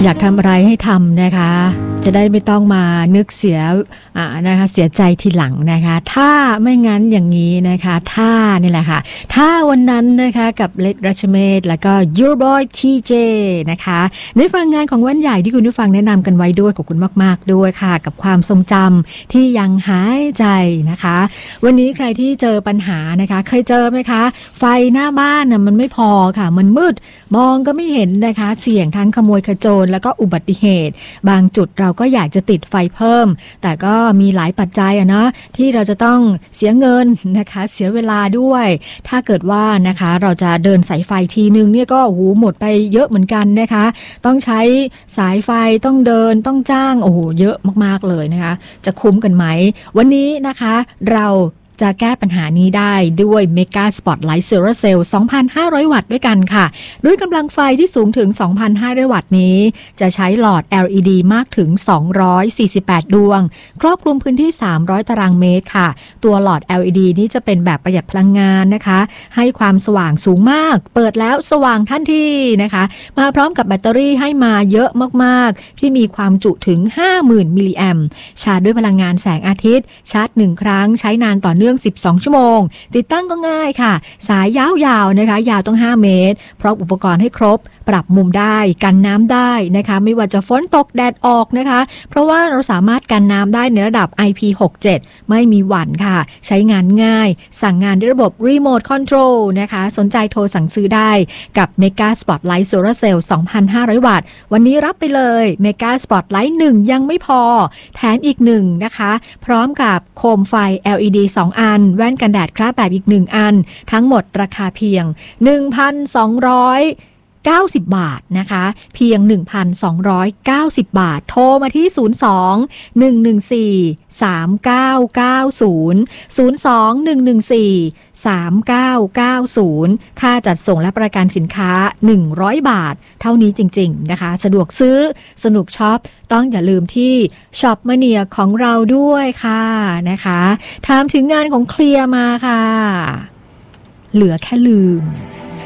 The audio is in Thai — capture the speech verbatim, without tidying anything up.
อยากทำอะไรให้ทำนะคะจะได้ไม่ต้องมานึกเสียอ่านะคะเสียใจทีหลังนะคะถ้าไม่งั้นอย่างนี้นะคะถ้านี่แหละค่ะถ้าวันนั้นนะคะกับเล็กรัชเมธแล้วก็ Your Boy ที เจ นะคะได้ฟังงานของวันใหญ่ที่คุณผู้ฟังแนะนำกันไว้ด้วยขอบคุณมากๆด้วยค่ะกับความทรงจำที่ยังหายใจนะคะวันนี้ใครที่เจอปัญหานะคะเคยเจอไหมคะไฟหน้าบ้านน่ะมันไม่พอค่ะมันมืดมองก็ไม่เห็นนะคะเสี่ยงทั้งขโมยขโจรแล้วก็อุบัติเหตุบางจุดเราก็อยากจะติดไฟเพิ่มแต่ก็มีหลายปัจจัยอะเนาะที่เราจะต้องเสียเงินนะคะเสียเวลาด้วยถ้าเกิดว่านะคะเราจะเดินสายไฟทีนึงเนี่ยก็โอ้โหหมดไปเยอะเหมือนกันนะคะต้องใช้สายไฟต้องเดินต้องจ้างโอ้โหเยอะมากๆเลยนะคะจะคุ้มกันไหมวันนี้นะคะเราจะแก้ปัญหานี้ได้ด้วย Mega Spotlight Solar Cell สองพันห้าร้อย วัตต์ด้วยกันค่ะด้วยกำลังไฟที่สูงถึง สองพันห้าร้อย วัตต์นี้จะใช้หลอด แอล อี ดี มากถึงสองร้อยสี่สิบแปดดวงครอบคลุมพื้นที่สามร้อยตารางเมตรค่ะตัวหลอด แอล อี ดี นี้จะเป็นแบบประหยัดพลังงานนะคะให้ความสว่างสูงมากเปิดแล้วสว่างทันทีนะคะมาพร้อมกับแบตเตอรี่ให้มาเยอะมากๆที่มีความจุถึง ห้าหมื่น มิลลิแอมป์ชาร์จด้วยพลังงานแสงอาทิตย์ชาร์จหนึ่งครั้งใช้นานต่อเนื่องสิบสองชั่วโมงติดตั้งก็ง่ายค่ะสายยาวๆนะคะยาวต้องห้าเมตรพร้อมอุปกรณ์ให้ครบปรับมุมได้กันน้ำได้นะคะไม่ว่าจะฝนตกแดดออกนะคะเพราะว่าเราสามารถกันน้ำได้ในระดับ ไอ พี หกสิบเจ็ด ไม่มีหวั่นค่ะใช้งานง่ายสั่งงานด้วยระบบ Remote Control นะคะสนใจโทรสั่งซื้อได้กับ Mega Spotlight Solar Cell สองพันห้าร้อย วัตต์วันนี้รับไปเลย Mega Spotlight หนึ่งยังไม่พอแถมอีกหนึ่งนะคะพร้อมกับโคมไฟ แอล อี ดี สองอันแว่นกันแดดคราบแบบอีกหนึ่งอันทั้งหมดราคาเพียง หนึ่งพันสองร้อยเก้าสิบ บาทนะคะเพียง หนึ่งพันสองร้อยเก้าสิบ บาทโทรมาที่ศูนย์ สอง หนึ่ง หนึ่ง สี่ สาม เก้า เก้า ศูนย์ ศูนย์ สอง หนึ่ง หนึ่ง สี่ สาม เก้า เก้า ศูนย์ค่าจัดส่งและประกันสินค้าหนึ่งร้อยบาทเท่านี้จริงๆนะคะสะดวกซื้อสนุกช็อปต้องอย่าลืมที่ช็อปมาเนียของเราด้วยค่ะนะคะถามถึงงานของเคลียร์มาค่ะเหลือแค่ลืม